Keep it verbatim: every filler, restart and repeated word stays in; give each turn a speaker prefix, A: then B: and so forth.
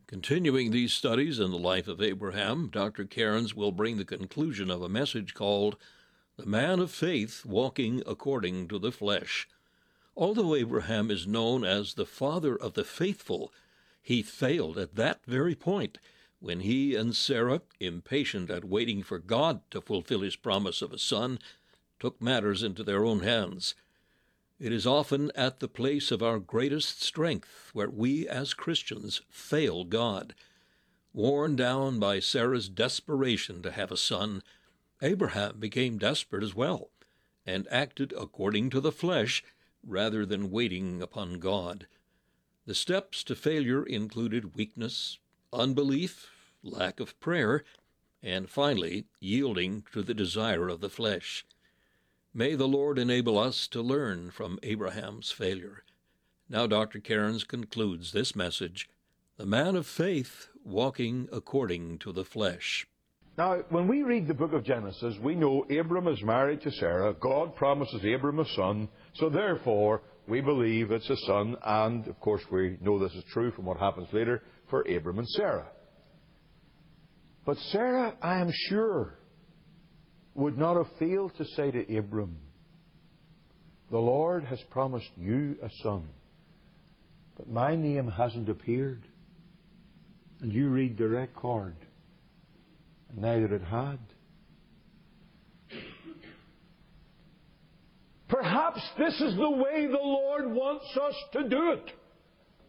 A: Continuing these studies in the life of Abraham, Doctor Cairns will bring the conclusion of a message called The Man of Faith Walking According to the Flesh. Although Abraham is known as the father of the faithful, he failed at that very point when he and Sarah, impatient at waiting for God to fulfill his promise of a son, took matters into their own hands. It is often at the place of our greatest strength where we as Christians fail God. Worn down by Sarah's desperation to have a son, Abraham became desperate as well, and acted according to the flesh rather than waiting upon God. The steps to failure included weakness, unbelief, lack of prayer, and finally, yielding to the desire of the flesh. May the Lord enable us to learn from Abraham's failure. Now Doctor Cairns concludes this message, The Man of Faith Walking According to the Flesh.
B: Now, when we read the book of Genesis, we know Abram is married to Sarah. God promises Abram a son, so therefore we believe it's a son, and of course we know this is true from what happens later for Abram and Sarah. But Sarah, I am sure, would not have failed to say to Abram, the Lord has promised you a son, but my name hasn't appeared. And you read the record, and neither it had. Perhaps this is the way the Lord wants us to do it.